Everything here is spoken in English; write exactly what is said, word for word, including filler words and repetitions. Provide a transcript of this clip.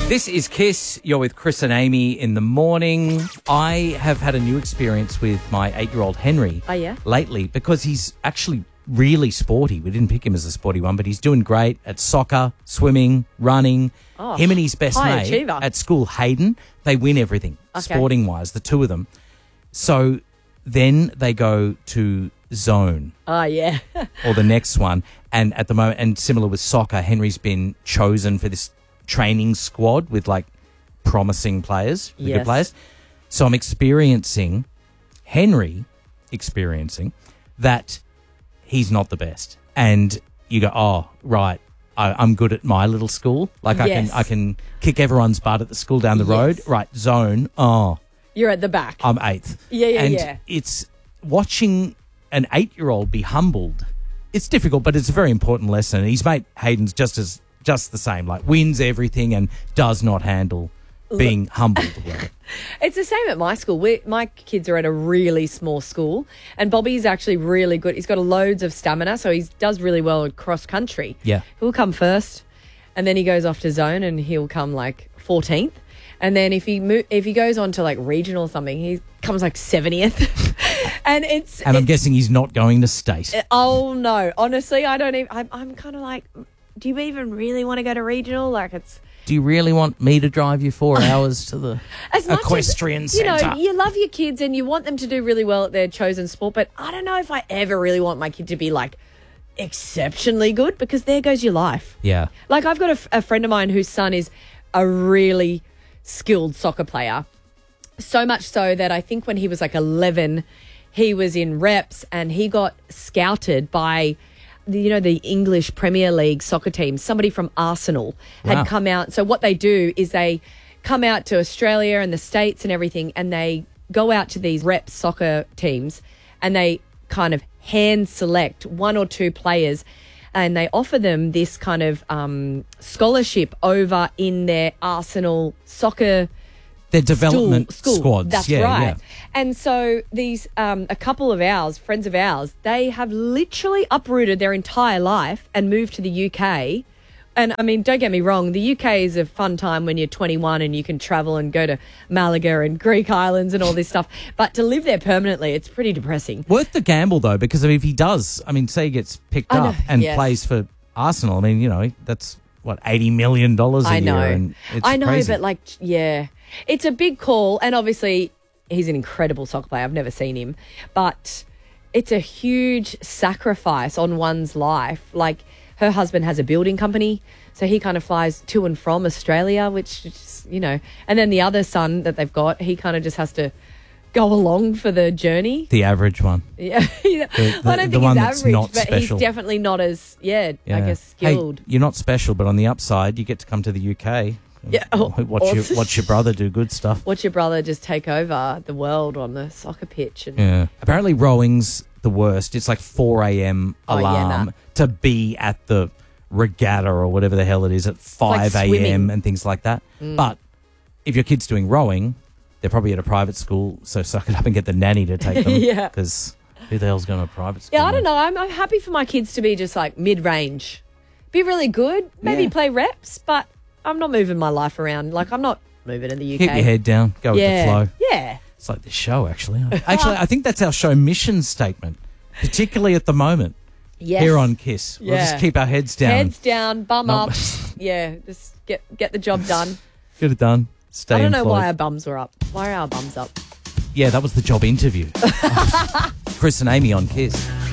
This is Kiss. You're with Chris and Amy in the morning. I have had a new experience with my eight-year-old Henry Oh, yeah? lately because he's actually really sporty. We didn't pick him as a sporty one, but he's doing great at soccer, swimming, running. Oh, him and his best high mate achiever. at school, Hayden, they win everything, Okay. sporting-wise, the two of them. So then they go to zone Oh, yeah. or the next one. And at the moment, and similar with soccer, Henry's been chosen for this training squad with like promising players, the Yes. good players. So I'm experiencing, Henry experiencing that he's not the best. And you go, oh, right, I, I'm good at my little school. Like I Yes. can I can kick everyone's butt at the school down the road. Yes. Right, zone, oh, You're at the back. I'm eighth. Yeah, yeah, and yeah. it's watching an eight-year-old be humbled. It's difficult, but it's a very important lesson. And his mate Hayden's just as just the same, like wins everything and does not handle being humbled. It's the same at my school. we my kids are at a really small school, and Bobby's actually really good. He's got loads of stamina, so he does really well at cross country. Yeah. He'll come first, and then he goes off to zone, and he'll come like fourteenth. And then if he mo- if he goes on to like regional or something, he comes like seventieth. and it's And I'm it's- guessing he's not going to state. oh no, honestly, I don't even. I'm, I'm kind of like, do you even really want to go to regional? Like it's. Do you really want me to drive you four hours to the As much equestrian as, you know, centre? you love your kids and you want them to do really well at their chosen sport, but I don't know if I ever really want my kid to be like exceptionally good, because there goes your life. Yeah. Like I've got a, f- a friend of mine whose son is a really skilled soccer player, so much so that I think when he was like eleven, he was in reps and he got scouted by the, you know, the English Premier League soccer team. Somebody from Arsenal had Wow. come out. So what they do is they come out to Australia and the States and everything, and they go out to these rep soccer teams and they kind of hand select one or two players, and they offer them this kind of um, scholarship over in their Arsenal soccer Their development school, school. squads. That's yeah, right. Yeah. And so these, um, a couple of ours, friends of ours, they have literally uprooted their entire life and moved to the U K. And I mean, don't get me wrong, the U K is a fun time when you're twenty-one and you can travel and go to Malaga and Greek islands and all this stuff. But to live there permanently, it's pretty depressing. Worth the gamble, though, because if he does, I mean, say he gets picked I know, up and yes. plays for Arsenal, I mean, you know, that's, what, eighty million dollars a I know. year? And it's I know, crazy. but like, yeah, it's a big call. And obviously, he's an incredible soccer player. I've never seen him. But it's a huge sacrifice on one's life. Like, her husband has a building company, so he kind of flies to and from Australia, which, is, you know, and then the other son that they've got, he kind of just has to go along for the journey. The average one. Yeah, I the- don't the think one he's that's average, not but special. he's definitely not as, yeah, I Yeah. guess, Hey, skilled. you're not special, but on the upside, you get to come to the U K. Yeah. Oh, watch, your, awesome. watch your brother do good stuff. Watch your brother just take over the world on the soccer pitch. And Yeah. Apparently, rowing's the worst. It's like four a.m. Oh, yeah, alarm nah. to be at the regatta or whatever the hell it is at five a.m. swimming. and things like that. But if your kid's doing rowing, they're probably at a private school, so suck it up and get the nanny to take them. Yeah. Because who the hell's going to a private school? Yeah, I man? don't know. I'm, I'm happy for my kids to be just like mid-range. Be really good, maybe Yeah. play reps, but I'm not moving my life around. Like, I'm not moving in the U K. Keep your head down. Go yeah. with the flow. Yeah. It's like this show, actually. Actually, I think that's our show mission statement, particularly at the moment. Yes. Here on Kiss. We'll just Yeah. keep our heads down. Heads down, bum Not- up. Yeah, just get get the job done. Get it done. Stay I don't know employed. why our bums were up. Why are our bums up? Yeah, that was the job interview. Chris and Amy on Kiss.